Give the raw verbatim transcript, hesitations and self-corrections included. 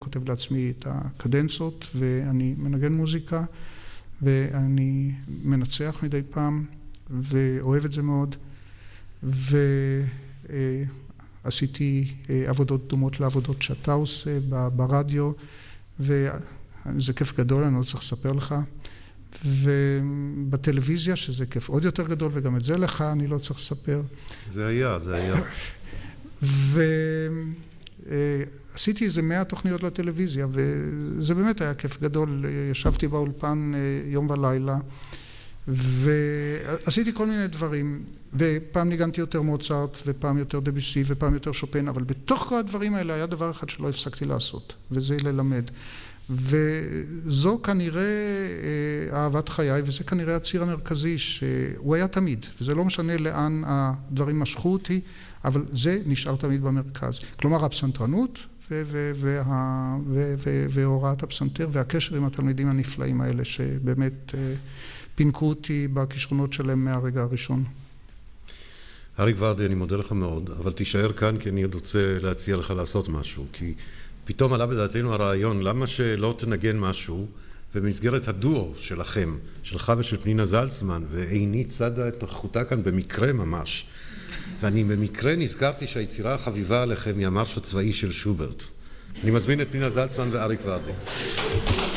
כותב לעצמי את הקדנצות, ואני מנגן מוזיקה, ואני מנצח מדי פעם, ואוהב את זה מאוד, ועשיתי עבודות דומות לעבודות שאתה עושה ברדיו, וזה כיף גדול, אני לא צריך לספר לך. ובטלוויזיה, שזה כיף עוד יותר גדול, וגם את זה לך אני לא צריך לספר. זה היה, זה היה. ועשיתי איזה מאה תוכניות לטלוויזיה, וזה באמת היה כיף גדול. ישבתי באולפן יום ולילה, ועשיתי כל מיני דברים, ופעם ניגנתי יותר מוצרט, ופעם יותר דביסי, ופעם יותר שופן, אבל בתוך כל הדברים האלה היה דבר אחד שלא הפסקתי לעשות, וזה ללמד. וזו כנראה אהבת חיי, וזה כנראה הציר המרכזי שהוא היה תמיד, וזה לא משנה לאן הדברים משכו אותי, אבל זה נשאר תמיד במרכז. כלומר, הפסנתרנות והוראת הפסנתר והקשר עם התלמידים הנפלאים האלה, שבאמת פינקו אותי בכישרונות שלהם מהרגע הראשון. אריק ורדי, אני מודה לך מאוד, אבל תישאר כאן כי אני עוד רוצה להציע לך לעשות משהו, כי פתאום עלה בדעתנו הרעיון, למה שלא תנגן משהו, במסגרת הדואו שלכם, שלך ושל פנינה זלצמן, ועיני צדה את נוכחותה כאן במקרה ממש. ואני במקרה נזכרתי שהיצירה החביבה עליכם היא המרש הצבאי של שוברט. אני מזמין את פנינה זלצמן ואריק ורדי.